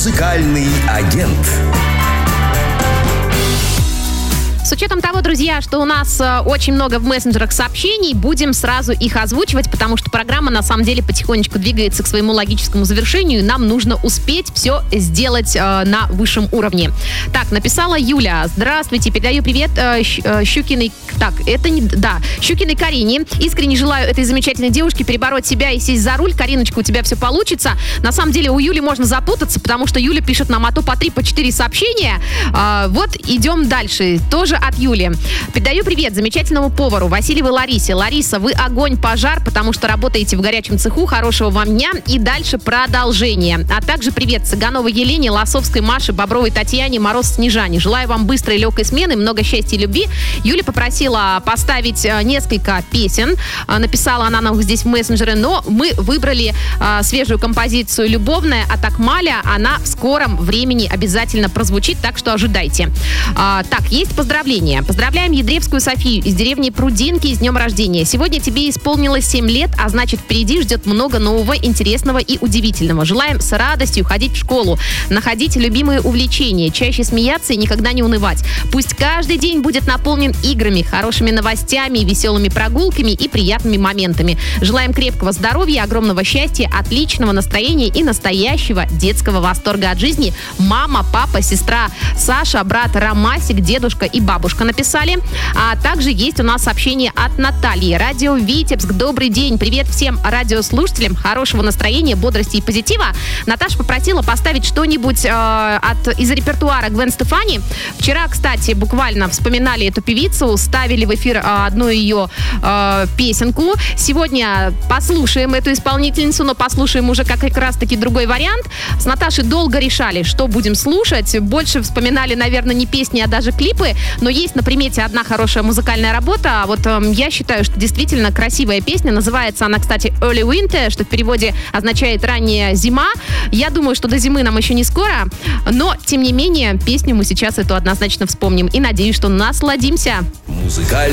Музыкальный агент. С учетом того, друзья, что у нас очень много в мессенджерах сообщений, будем сразу их озвучивать, потому что программа на самом деле потихонечку двигается к своему логическому завершению, и нам нужно успеть все сделать на высшем уровне. Так, написала Юля. Здравствуйте, передаю привет Щукиной... Так, это не... Да, Щукиной Карине. Искренне желаю этой замечательной девушке перебороть себя и сесть за руль. Кариночка, у тебя все получится. На самом деле у Юли можно запутаться, потому что Юля пишет нам по 3, по 4 сообщения. Вот, идем дальше. Тоже от Юли. Передаю привет замечательному повару Васильевой Ларисе. Лариса, вы огонь, пожар, потому что работаете в горячем цеху. Хорошего вам дня и дальше продолжение. А также привет Цыгановой Елене, Лосовской Маше, Бобровой Татьяне, Мороз Снежане. Желаю вам быстрой и легкой смены, много счастья и любви. Юля попросила поставить несколько песен. Написала она нам здесь в мессенджере, но мы выбрали свежую композицию «Любовная» от Акмаля. Она в скором времени обязательно прозвучит, так что ожидайте. Так, есть поздравления. Поздравляем Едревскую Софию из деревни Прудинки с днем рождения. Сегодня тебе исполнилось 7 лет, а значит, впереди ждет много нового, интересного и удивительного. Желаем с радостью ходить в школу, находить любимые увлечения, чаще смеяться и никогда не унывать. Пусть каждый день будет наполнен играми, хорошими новостями, веселыми прогулками и приятными моментами. Желаем крепкого здоровья, огромного счастья, отличного настроения и настоящего детского восторга от жизни. Мама, папа, сестра Саша, брат Ромасик, дедушка и бабушка написали. А также есть у нас сообщение от Натальи. Радио Витебск, добрый день. Привет всем радиослушателям. Хорошего настроения, бодрости и позитива. Наташа попросила поставить что-нибудь из репертуара Гвен Стефани. Вчера, кстати, буквально вспоминали эту певицу, ставили в эфир одну ее песенку. Сегодня послушаем эту исполнительницу, но послушаем уже как раз-таки другой вариант. С Наташей долго решали, что будем слушать. Больше вспоминали, наверное, не песни, а даже клипы. Но есть на примете одна хорошая музыкальная работа. Вот я считаю, что действительно красивая песня. Называется она, кстати, Early Winter, что в переводе означает ранняя зима. Я думаю, что до зимы нам еще не скоро. Но, тем не менее, песню мы сейчас эту однозначно вспомним. И надеюсь, что насладимся. Музыкальный